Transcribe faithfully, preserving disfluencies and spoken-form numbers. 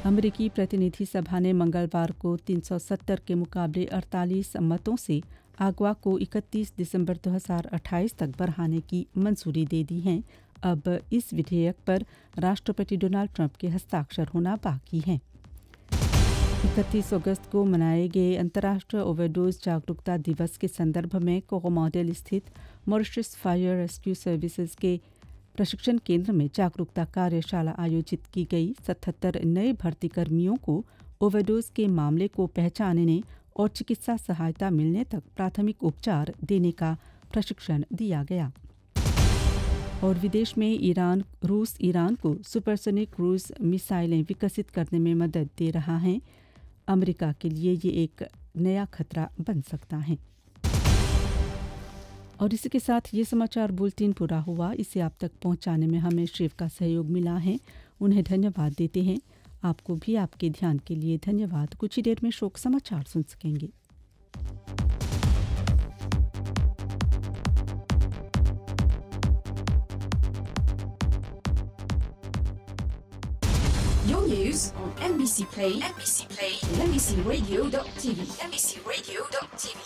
अमेरिकी प्रतिनिधि सभा ने मंगलवार को तीन सौ सत्तर के मुकाबले अड़तालीस मतों से अगवा को इकतीस दिसंबर दो हज़ार अट्ठाईस तक बढ़ाने की मंजूरी दे दी है। अब इस विधेयक पर राष्ट्रपति डोनाल्ड ट्रंप के हस्ताक्षर होना बाकी है। इकतीस अगस्त को मनाए गए अंतर्राष्ट्रीय ओवरडोज जागरूकता दिवस के संदर्भ में कोरोमॉडल स्थित मॉरिशस फायर रेस्क्यू सर्विसेज के प्रशिक्षण केंद्र में जागरूकता कार्यशाला आयोजित की गई। सतहत्तर नए भर्ती कर्मियों को ओवरडोज के मामले को पहचानने और चिकित्सा सहायता मिलने तक प्राथमिक उपचार देने का प्रशिक्षण दिया गया। और विदेश में ईरान रूस ईरान को सुपरसोनिक क्रूज मिसाइलें विकसित करने में मदद दे रहा है। अमेरिका के लिए ये एक नया खतरा बन सकता है। और इसी के साथ ये समाचार बुलेटिन पूरा हुआ। इसे आप तक पहुंचाने में हमें शिव का सहयोग मिला है, उन्हें धन्यवाद देते हैं। आपको भी आपके ध्यान के लिए धन्यवाद। कुछ ही देर में शोक समाचार सुन सकेंगे। Your news on M B C Play, M B C Play, and M B C Radio dot T V, M B C Radio dot T V.